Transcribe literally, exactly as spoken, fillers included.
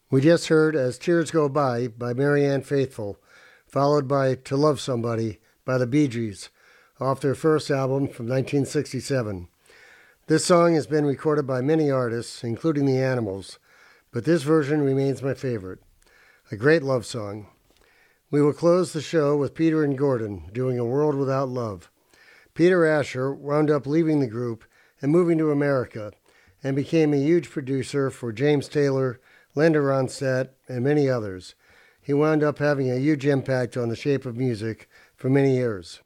We just heard As Tears Go By by Marianne Faithfull, followed by To Love Somebody by the Bee Gees, off their first album from nineteen sixty-seven. This song has been recorded by many artists, including the Animals, but this version remains my favorite. A great love song. We will close the show with Peter and Gordon doing A World Without Love. Peter Asher wound up leaving the group and moving to America and became a huge producer for James Taylor, Linda Ronstadt, and many others. He wound up having a huge impact on the shape of music for many years.